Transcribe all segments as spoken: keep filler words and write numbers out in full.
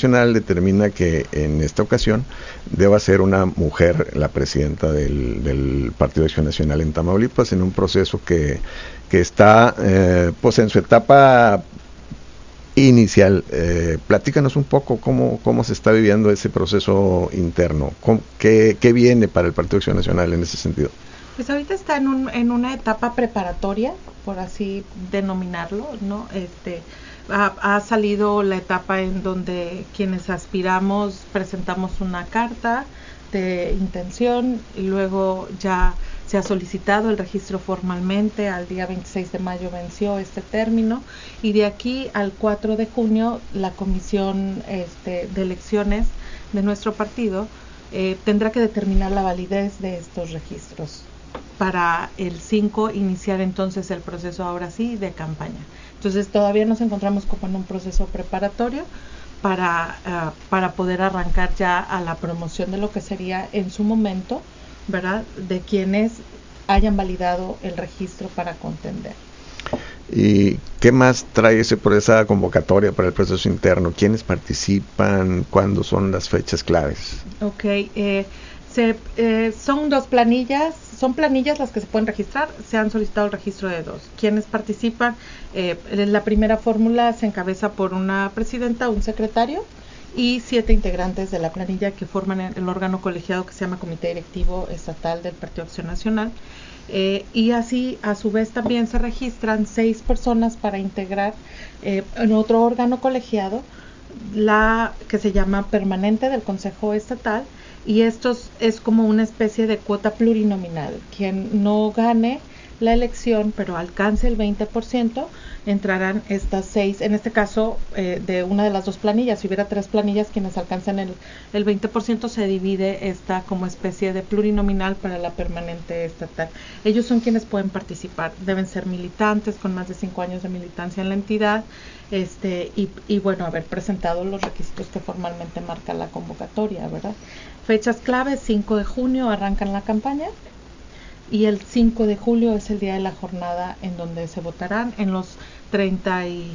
Nacional determina que en esta ocasión deba ser una mujer la presidenta del, del Partido de Acción Nacional en Tamaulipas, en un proceso que, que está eh, pues en su etapa inicial. Eh, platícanos un poco cómo, cómo se está viviendo ese proceso interno, cómo, qué, qué viene para el Partido de Acción Nacional en ese sentido. Pues ahorita está en, un, en una etapa preparatoria, por así denominarlo, ¿no? Este, ha, ha salido la etapa en donde quienes aspiramos presentamos una carta de intención y luego ya se ha solicitado el registro formalmente. Al día veintiséis de mayo venció este término y de aquí al cuatro de junio la comisión este, de elecciones de nuestro partido eh, tendrá que determinar la validez de estos registros para el cinco iniciar entonces el proceso ahora sí de campaña. Entonces todavía nos encontramos como en un proceso preparatorio para, uh, para poder arrancar ya a la promoción de lo que sería en su momento, ¿verdad?, de quienes hayan validado el registro para contender. ¿Y qué más trae ese por esa convocatoria para el proceso interno? ¿Quiénes participan? ¿Cuándo son las fechas claves? Ok, eh, se, eh, son dos planillas, son planillas las que se pueden registrar. Se han solicitado el registro de dos. ¿Quiénes participan? Eh, la primera fórmula se encabeza por una presidenta, un secretario y siete integrantes de la planilla que forman el, el órgano colegiado que se llama Comité Directivo Estatal del Partido Acción Nacional. Eh, y así a su vez también se registran seis personas para integrar eh, en otro órgano colegiado, la que se llama permanente del Consejo Estatal, y esto es como una especie de cuota plurinominal. Quien no gane la elección pero alcance el veinte por ciento, entrarán estas seis, en este caso eh, de una de las dos planillas. Si hubiera tres planillas, quienes alcanzan el, el veinte por ciento, se divide esta como especie de plurinominal para la permanente estatal. Ellos son quienes pueden participar, deben ser militantes con más de cinco años de militancia en la entidad, este y, y bueno, haber presentado los requisitos que formalmente marca la convocatoria, ¿verdad? Fechas claves: cinco de junio arrancan la campaña y el cinco de julio es el día de la jornada en donde se votarán en los treinta y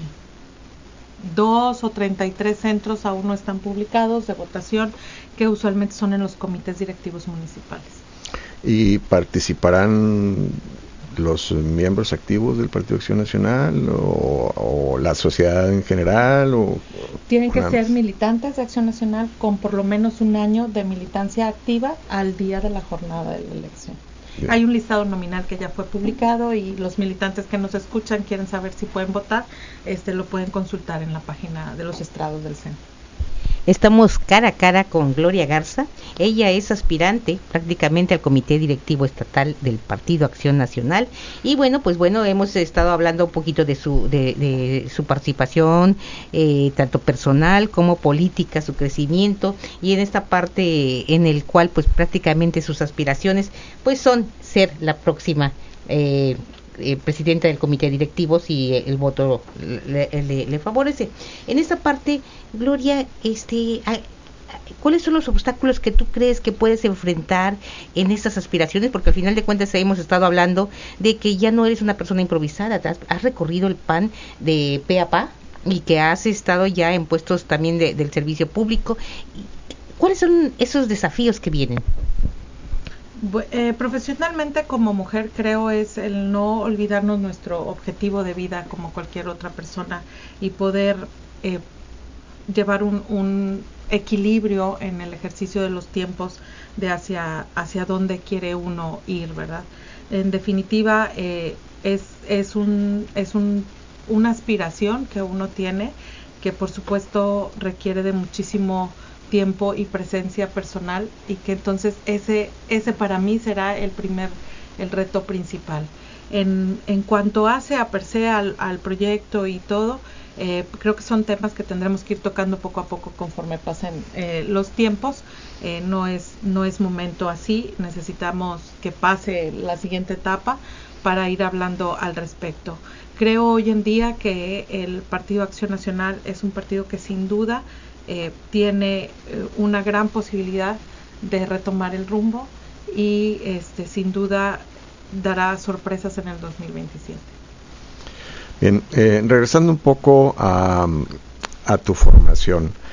dos o treinta y tres centros, aún no están publicados, de votación, que usualmente son en los comités directivos municipales. ¿Y participarán los miembros activos del Partido Acción Nacional o, o la sociedad en general? O, Tienen que una... ser militantes de Acción Nacional con por lo menos un año de militancia activa al día de la jornada de la elección. Bien. Hay un listado nominal que ya fue publicado y los militantes que nos escuchan quieren saber si pueden votar, este lo pueden consultar en la página de los estrados del C E N. Estamos cara a cara con Gloria Garza. Ella es aspirante prácticamente al Comité Directivo Estatal del Partido Acción Nacional. Y bueno, pues bueno, hemos estado hablando un poquito de su de, de su participación, eh, tanto personal como política, su crecimiento, y en esta parte en el cual pues prácticamente sus aspiraciones pues son ser la próxima eh, Eh, presidenta del comité directivo si el voto le, le, le favorece. En esta parte, Gloria, este, ¿cuáles son los obstáculos que tú crees que puedes enfrentar en estas aspiraciones? Porque al final de cuentas hemos estado hablando de que ya no eres una persona improvisada, has, has recorrido el P A N de pe a pa y que has estado ya en puestos también de, del servicio público. ¿Cuáles son esos desafíos que vienen? Eh, profesionalmente como mujer creo es el no olvidarnos nuestro objetivo de vida como cualquier otra persona y poder eh, llevar un, un equilibrio en el ejercicio de los tiempos de hacia hacia dónde quiere uno ir, ¿verdad? En definitiva eh, es es un es un una aspiración que uno tiene que por supuesto requiere de muchísimo tiempo y presencia personal y que entonces ese ese para mí será el primer el reto principal. En en cuanto hace a per se al, al proyecto y todo, eh, creo que son temas que tendremos que ir tocando poco a poco conforme pasen eh, los tiempos. Eh, no es no es momento así, necesitamos que pase la siguiente etapa para ir hablando al respecto. Creo hoy en día que el Partido Acción Nacional es un partido que sin duda Eh, tiene eh, una gran posibilidad de retomar el rumbo y este sin duda dará sorpresas en el dos mil veintisiete. Bien, eh, regresando un poco a, a tu formación,